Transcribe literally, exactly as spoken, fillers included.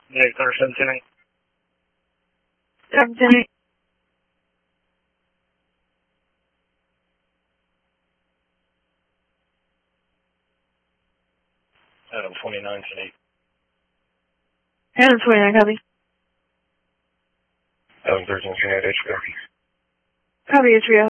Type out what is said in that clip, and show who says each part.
Speaker 1: Nick Center seventeen.
Speaker 2: seventeen.
Speaker 1: Adam twenty-nine today.
Speaker 2: Adam twenty-nine, copy.
Speaker 1: Adam thirteen, H P.
Speaker 2: Copy, H B O.